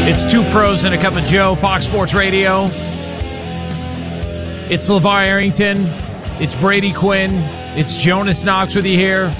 It's Two Pros and a Cup of Joe, Fox Sports Radio. It's LeVar Arrington. It's Brady Quinn. It's Jonas Knox with you here.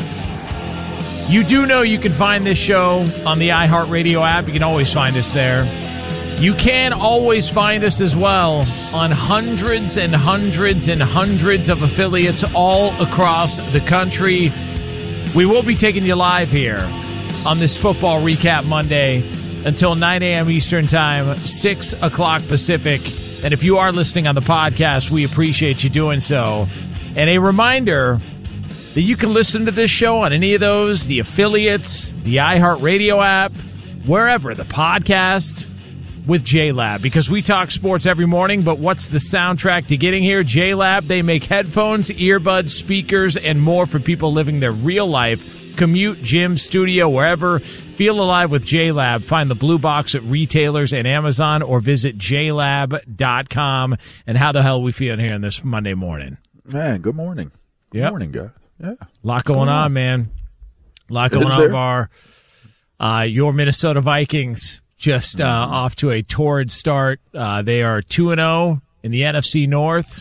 You do know you can find this show on the iHeartRadio app. You can always find us there. You can always find us as well on hundreds and hundreds and hundreds of affiliates all across the country. We will be taking you live here on this Football Recap Monday until 9 a.m. Eastern Time, 6 o'clock Pacific. And if you are listening on the podcast, we appreciate you doing so. And a reminder that you can listen to this show on any of those, the affiliates, the iHeartRadio app, wherever, the podcast with JLab. Because we talk sports every morning, but what's the soundtrack to getting here? JLab, they make headphones, earbuds, speakers, and more for people living their real life. Commute, gym, studio, wherever. Feel alive with JLab. Find the blue box at retailers and Amazon or visit jlab.com. And how the hell are we feeling here on this Monday morning? Man, good morning. Good morning, guys. Yeah. A lot going on, man. A lot going on. Your Minnesota Vikings just off to a torrid start. They are 2-0 in the NFC North.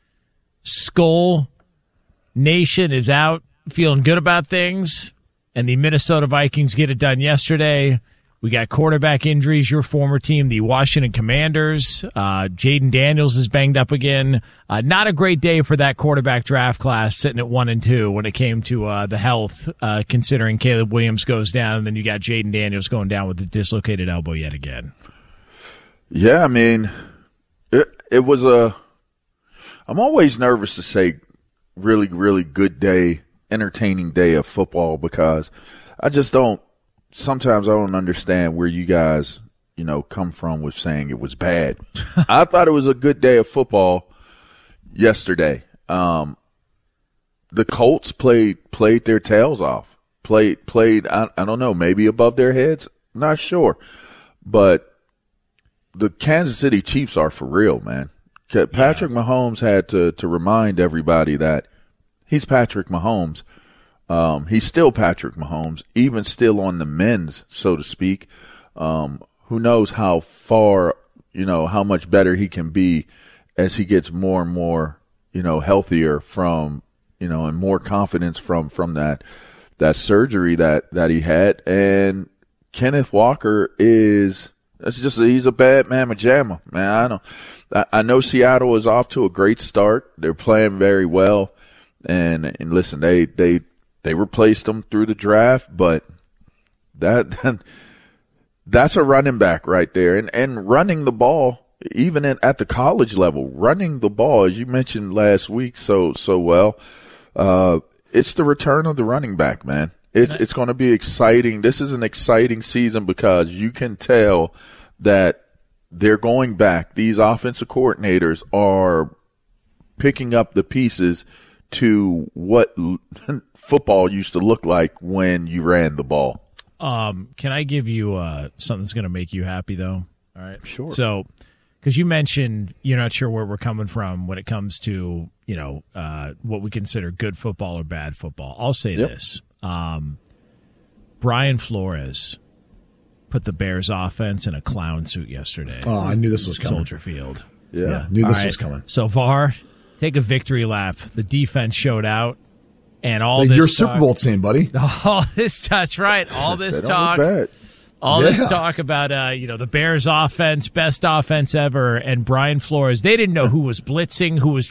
Skull Nation is out, feeling good about things, and the Minnesota Vikings get it done yesterday. We got quarterback injuries. Your former team, the Washington Commanders. Jaden Daniels is banged up again. Not a great day for that quarterback draft class, sitting at 1-2 when it came to the health, considering Caleb Williams goes down, and then you got Jaden Daniels going down with a dislocated elbow yet again. Yeah, I mean, it was I'm always nervous to say really, really good day, entertaining day of football, because sometimes I don't understand where you guys, come from with saying it was bad. I thought it was a good day of football yesterday. The Colts played their tails off. Played I don't know, maybe above their heads, not sure. But the Kansas City Chiefs are for real, man. Patrick Mahomes had to remind everybody that he's Patrick Mahomes. He's still Patrick Mahomes, even still on the men's, so to speak. Who knows how far, how much better he can be as he gets more and more, healthier from, and more confidence from that surgery that he had. And Kenneth Walker he's a bad mamma jamma, man. I know Seattle is off to a great start. They're playing very well. And listen, they replaced him through the draft, but that's a running back right there. And running the ball, even at the college level, running the ball, as you mentioned last week so well, it's the return of the running back, man. It's going to be exciting. This is an exciting season because you can tell that they're going back. These offensive coordinators are picking up the pieces to what football used to look like when you ran the ball. Can I give you something that's going to make you happy, though? All right. Sure. So, because you mentioned you're not sure where we're coming from when it comes to, what we consider good football or bad football. I'll say this. Brian Flores put the Bears offense in a clown suit yesterday. Oh, I knew this was coming. Soldier Field. Yeah, knew this was coming. So, VAR, take a victory lap. The defense showed out, and all this your Super Bowl team, buddy. That's right. All this talk. This talk about the Bears offense, best offense ever, and Brian Flores. They didn't know who was blitzing, who was